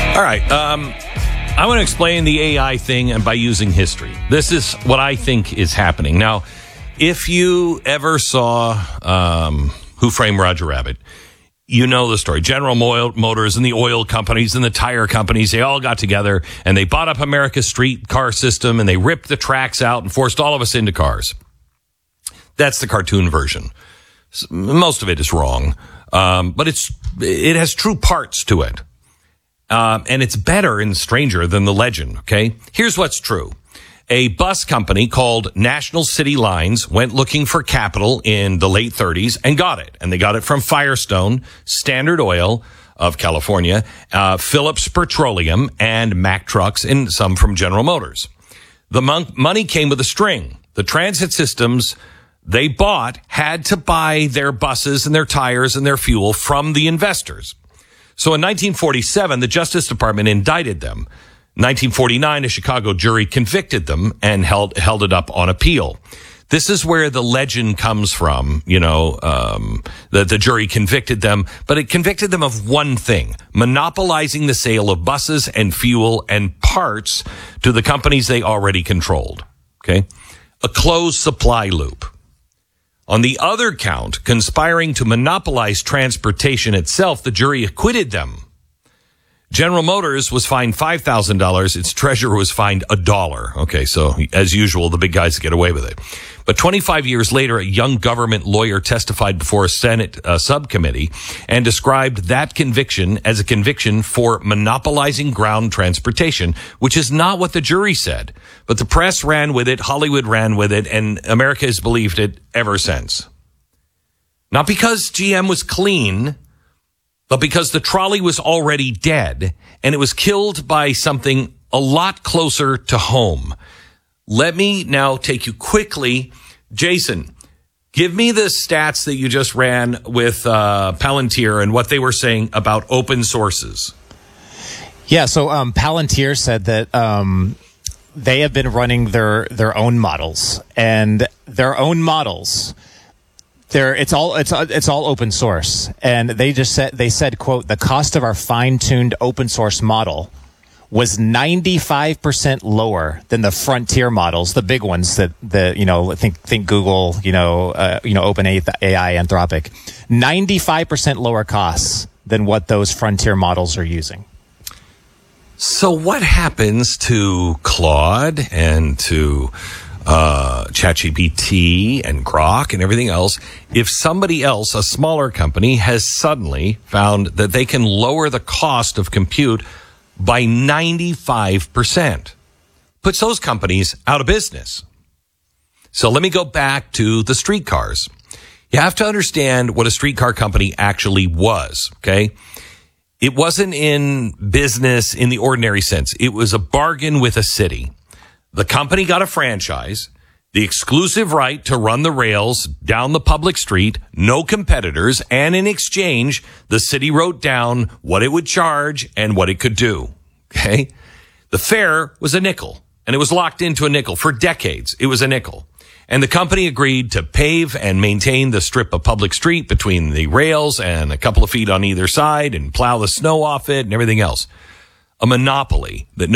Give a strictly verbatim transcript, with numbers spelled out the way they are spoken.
All right. Um, I want to explain the A I thing and by using history. This is what I think is happening. Now, if you ever saw um, Who Framed Roger Rabbit, you know the story. General Motors and the oil companies and the tire companies, they all got together and they bought up America's streetcar system and they ripped the tracks out and forced all of us into cars. That's the cartoon version. Most of it is wrong, um, but it's it has true parts to it. Uh, and it's better and stranger than the legend, okay? Here's what's true. A bus company called National City Lines went looking for capital in the late thirties and got it. And they got it from Firestone, Standard Oil of California, uh, Phillips Petroleum, and Mack Trucks, and some from General Motors. The mon- money came with a string. The transit systems they bought had to buy their buses and their tires and their fuel from the investors. So in nineteen forty-seven, the Justice Department indicted them. nineteen forty-nine, a Chicago jury convicted them and held held it up on appeal. This is where the legend comes from, you know, um, that the jury convicted them, but it convicted them of one thing, monopolizing the sale of buses and fuel and parts to the companies they already controlled. Okay? A closed supply loop. On the other count, conspiring to monopolize transportation itself, the jury acquitted them. General Motors was fined five thousand dollars. Its treasurer was fined a dollar. Okay, so as usual, the big guys get away with it. But twenty-five years later, a young government lawyer testified before a Senate uh, subcommittee and described that conviction as a conviction for monopolizing ground transportation, which is not what the jury said. But the press ran with it, Hollywood ran with it, and America has believed it ever since. Not because G M was clean, but because the trolley was already dead and it was killed by something a lot closer to home. Let me now take you quickly. Jason, give me the stats that you just ran with uh, Palantir and what they were saying about open sources. Yeah, so um, Palantir said that um, they have been running their, their own models, and their own models... There, it's all it's it's all open source, and they just said they said, "quote the cost of our fine-tuned open source model was ninety-five percent lower than the frontier models, the big ones that the you know think think Google, you know uh, you know OpenAI, Anthropic, ninety-five percent lower costs than what those frontier models are using." So, what happens to Claude and to uh, ChatGPT and Grok and everything else if somebody else, a smaller company, has suddenly found that they can lower the cost of compute by ninety-five percent? Puts those companies out of business. So let me go back to the streetcars. You have to understand what a streetcar company actually was, okay? It wasn't in business in the ordinary sense. It was a bargain with a city. The company got a franchise, the exclusive right to run the rails down the public street, no competitors, and in exchange, the city wrote down what it would charge and what it could do. Okay? The fare was a nickel, and it was locked into a nickel for decades. It was a nickel. And the company agreed to pave and maintain the strip of public street between the rails and a couple of feet on either side and plow the snow off it and everything else. A monopoly that no